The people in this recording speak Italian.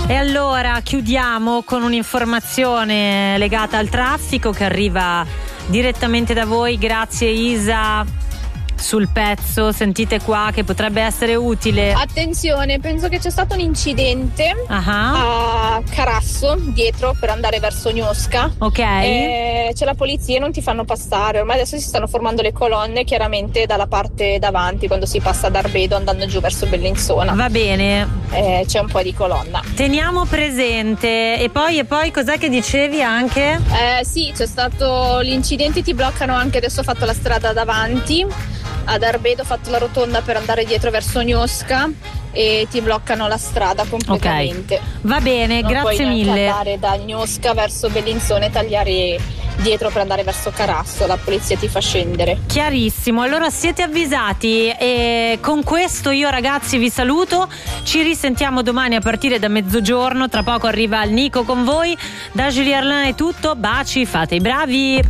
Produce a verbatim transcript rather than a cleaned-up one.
E allora chiudiamo con un'informazione legata al traffico che arriva direttamente da voi. Grazie Isa, sul pezzo, sentite qua che potrebbe essere utile. Attenzione, penso che c'è stato un incidente uh-huh. a Carasso, dietro per andare verso Gnosca. Ok. E c'è la polizia e non ti fanno passare. Ormai adesso si stanno formando le colonne chiaramente dalla parte davanti quando si passa da Arbedo andando giù verso Bellinzona. Va bene. Eh, c'è un po' di colonna. Teniamo presente. E poi, e poi cos'è che dicevi anche? Eh sì, c'è stato l'incidente, ti bloccano anche, adesso ho fatto la strada davanti. Ad Arbedo ho fatto la rotonda per andare dietro verso Gnosca e ti bloccano la strada completamente. Okay. Va bene, non grazie puoi mille. andare da Gnosca verso Bellinzona e tagliare dietro per andare verso Carasso, la polizia ti fa scendere. Chiarissimo, allora siete avvisati e con questo io ragazzi vi saluto, ci risentiamo domani a partire da mezzogiorno, tra poco arriva il Nico con voi, da Julie Arlin è tutto, baci, fate i bravi.